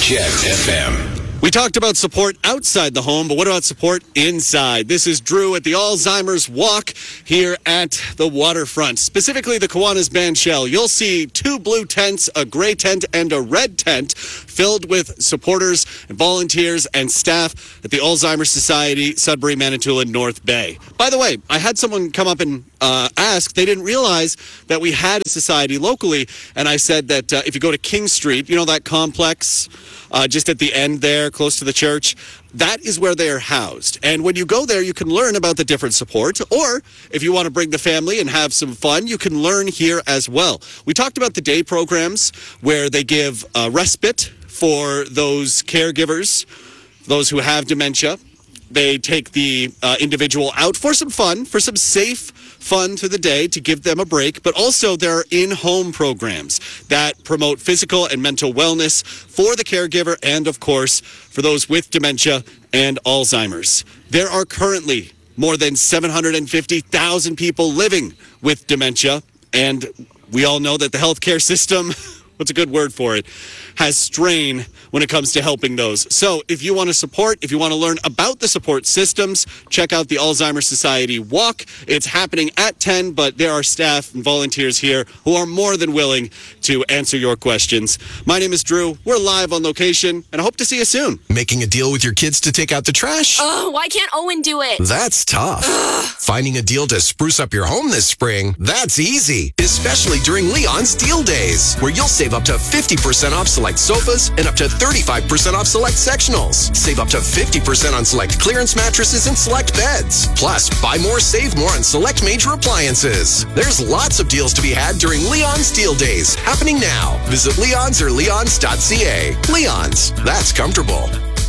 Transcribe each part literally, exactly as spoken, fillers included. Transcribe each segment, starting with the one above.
Jet F M. We talked about support outside the home, but what about support inside? This is Drew at the Alzheimer's Walk here at the waterfront, specifically the Kiwanis Band Shell. You'll see two blue tents, a gray tent, and a red tent filled with supporters and volunteers and staff at the Alzheimer's Society, Sudbury, Manitoulin, North Bay. By the way, I had someone come up and uh, ask. They didn't realize that we had a society locally, and I said that uh, if you go to King Street, you know that complex uh, just at the end there, close to the church, that is where they are housed. And when you go there, you can learn about the different support, or if you want to bring the family and have some fun, you can learn here as well. We talked about the day programs where they give uh, respite for those caregivers, those who have dementia. They take the uh, individual out for some fun, for some safe fun through the day to give them a break, but also there are in-home programs that promote physical and mental wellness for the caregiver and, of course, for those with dementia and Alzheimer's. There are currently more than seven hundred fifty thousand people living with dementia, and we all know that the healthcare system, what's a good word for it, has strain when it comes to helping those. So if you want to support, if you want to learn about the support systems, check out the Alzheimer's Society Walk. It's happening at ten, but there are staff and volunteers here who are more than willing to answer your questions. My name is Drew. We're live on location, and I hope to see you soon. Making a deal with your kids to take out the trash? Oh, why can't Owen do it? That's tough. Ugh. Finding a deal to spruce up your home this spring? That's easy. Especially during Leon's Deal Days, where you'll save up to fifty percent off select sofas and up to thirty-five percent off select sectionals. Save up to fifty percent on select clearance mattresses and select beds. Plus, buy more, save more on select major appliances. There's lots of deals to be had during Leon's Deal Days, happening now. Visit Leon's or leons dot c a. Leon's, that's comfortable.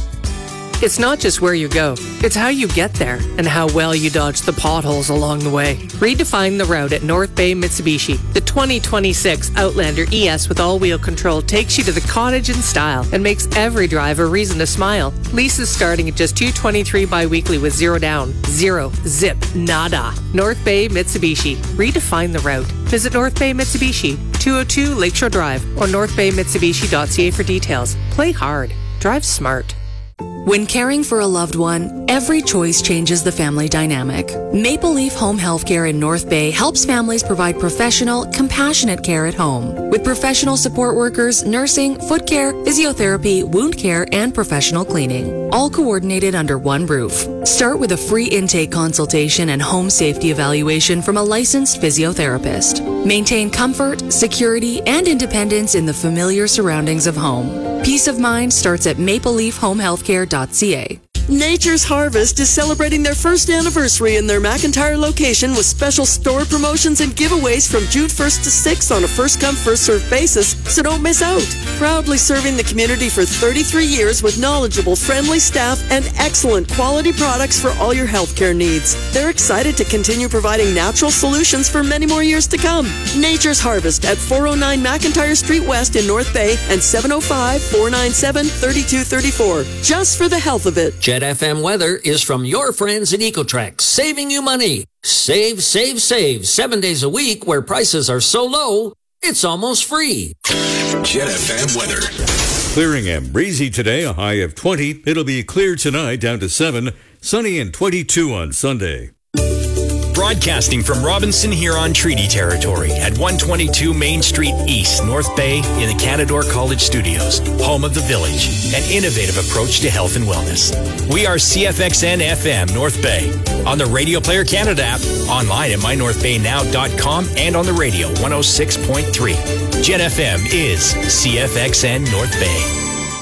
It's not just where you go, it's how you get there and how well you dodge the potholes along the way. Redefine the route at North Bay Mitsubishi. The twenty twenty-six Outlander E S with all-wheel control takes you to the cottage in style and makes every drive a reason to smile. Leases starting at just two hundred twenty-three bi-weekly with zero down. Zero. Zip. Nada. North Bay Mitsubishi. Redefine the route. Visit North Bay Mitsubishi, two oh two Lakeshore Drive, or north bay mitsubishi dot c a for details. Play hard. Drive smart. When caring for a loved one, every choice changes the family dynamic. Maple Leaf Home Healthcare in North Bay helps families provide professional, compassionate care at home. With professional support workers, nursing, foot care, physiotherapy, wound care, and professional cleaning, all coordinated under one roof. Start with a free intake consultation and home safety evaluation from a licensed physiotherapist. Maintain comfort, security, and independence in the familiar surroundings of home. Peace of mind starts at maple leaf home healthcare dot c a. Nature's Harvest is celebrating their first anniversary in their McIntyre location with special store promotions and giveaways from June first to sixth on a first-come, first-served basis, so don't miss out. Proudly serving the community for thirty-three years with knowledgeable, friendly staff and excellent quality products for all your healthcare needs. They're excited to continue providing natural solutions for many more years to come. Nature's Harvest at four oh nine McIntyre Street West in North Bay and seven oh five, four nine seven, three two three four. Just for the health of it. Jet F M weather is from your friends at Ecotrex, saving you money. Save, save, save, seven days a week where prices are so low, it's almost free. Jet F M weather. Clearing and breezy today, a high of twenty. It'll be clear tonight, down to seven. Sunny and twenty-two on Sunday. Broadcasting from Robinson Huron Treaty Territory at one twenty-two Main Street East, North Bay in the Canadore College Studios, home of The Village, an innovative approach to health and wellness. We are C F X N F M North Bay, on the Radio Player Canada app, online at my north bay now dot com, and on the radio one oh six point three. Jet F M is C F X N North Bay.